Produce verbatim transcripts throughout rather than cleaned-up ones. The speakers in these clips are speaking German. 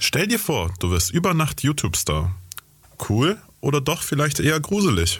Stell dir vor, du wirst über Nacht YouTube-Star. Cool oder doch vielleicht eher gruselig?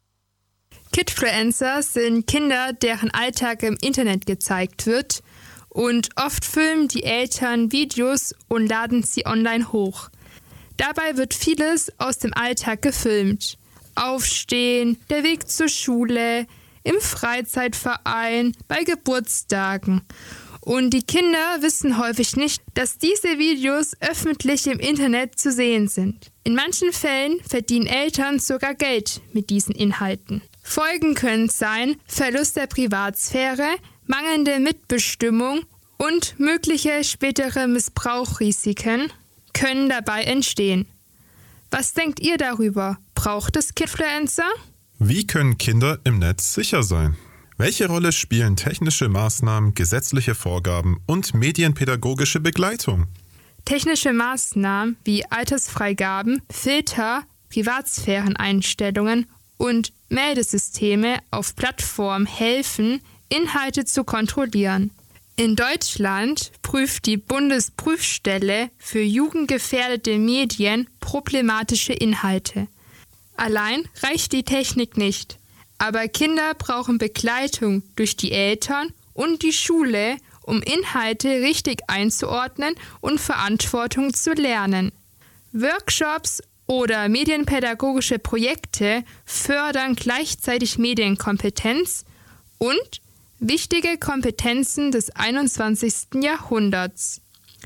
Kidfluencer sind Kinder, deren Alltag im Internet gezeigt wird, und oft filmen die Eltern Videos und laden sie online hoch. Dabei wird vieles aus dem Alltag gefilmt. Aufstehen, der Weg zur Schule, im Freizeitverein, bei Geburtstagen. Und die Kinder wissen häufig nicht, dass diese Videos öffentlich im Internet zu sehen sind. In manchen Fällen verdienen Eltern sogar Geld mit diesen Inhalten. Folgen können sein Verlust der Privatsphäre, mangelnde Mitbestimmung und mögliche spätere Missbrauchsrisiken können dabei entstehen. Was denkt ihr darüber? Braucht es Kidfluencer? Wie können Kinder im Netz sicher sein? Welche Rolle spielen technische Maßnahmen, gesetzliche Vorgaben und medienpädagogische Begleitung? Technische Maßnahmen wie Altersfreigaben, Filter, Privatsphäreneinstellungen und Meldesysteme auf Plattformen helfen, Inhalte zu kontrollieren. In Deutschland prüft die Bundesprüfstelle für jugendgefährdete Medien problematische Inhalte. Allein reicht die Technik nicht. Aber Kinder brauchen Begleitung durch die Eltern und die Schule, um Inhalte richtig einzuordnen und Verantwortung zu lernen. Workshops oder medienpädagogische Projekte fördern gleichzeitig Medienkompetenz und wichtige Kompetenzen des einundzwanzigsten Jahrhunderts.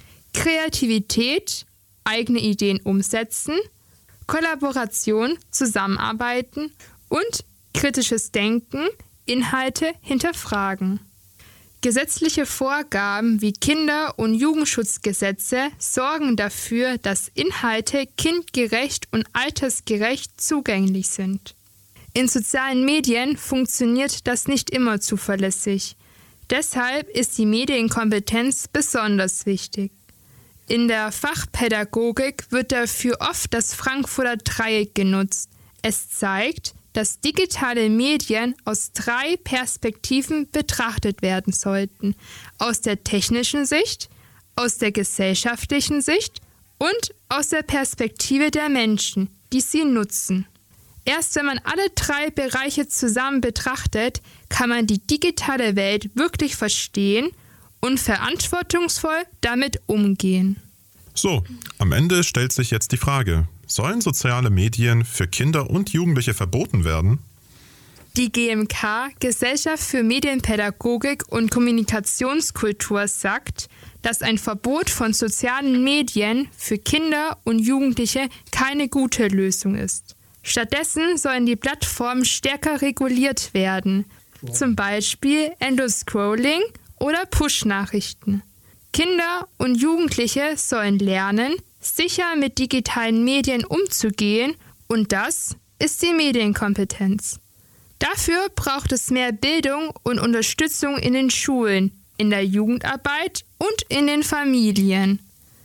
Kreativität, eigene Ideen umsetzen, Kollaboration, Zusammenarbeiten und kritisches Denken, Inhalte hinterfragen. Gesetzliche Vorgaben wie Kinder- und Jugendschutzgesetze sorgen dafür, dass Inhalte kindgerecht und altersgerecht zugänglich sind. In sozialen Medien funktioniert das nicht immer zuverlässig. Deshalb ist die Medienkompetenz besonders wichtig. In der Fachpädagogik wird dafür oft das Frankfurter Dreieck genutzt. Es zeigt, dass digitale Medien aus drei Perspektiven betrachtet werden sollten: aus der technischen Sicht, aus der gesellschaftlichen Sicht und aus der Perspektive der Menschen, die sie nutzen. Erst wenn man alle drei Bereiche zusammen betrachtet, kann man die digitale Welt wirklich verstehen und verantwortungsvoll damit umgehen. So, am Ende stellt sich jetzt die Frage: Sollen soziale Medien für Kinder und Jugendliche verboten werden? Die G M K, Gesellschaft für Medienpädagogik und Kommunikationskultur, sagt, dass ein Verbot von sozialen Medien für Kinder und Jugendliche keine gute Lösung ist. Stattdessen sollen die Plattformen stärker reguliert werden, zum Beispiel Endless-Scrolling oder Push-Nachrichten. Kinder und Jugendliche sollen lernen, sicher mit digitalen Medien umzugehen, und das ist die Medienkompetenz. Dafür braucht es mehr Bildung und Unterstützung in den Schulen, in der Jugendarbeit und in den Familien.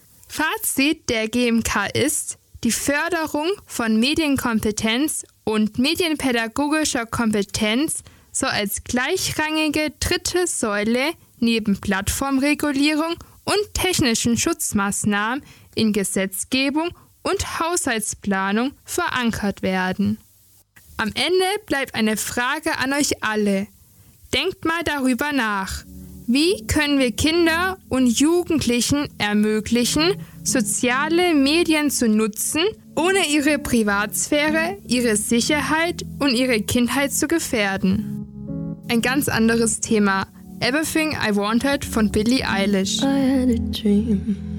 Fazit der G M K ist: Die Förderung von Medienkompetenz und medienpädagogischer Kompetenz soll als gleichrangige dritte Säule neben Plattformregulierung und technischen Schutzmaßnahmen in Gesetzgebung und Haushaltsplanung verankert werden. Am Ende bleibt eine Frage an euch alle. Denkt mal darüber nach. Wie können wir Kinder und Jugendlichen ermöglichen, soziale Medien zu nutzen, ohne ihre Privatsphäre, ihre Sicherheit und ihre Kindheit zu gefährden? Ein ganz anderes Thema. Everything I Wanted von Billie Eilish. I had a dream.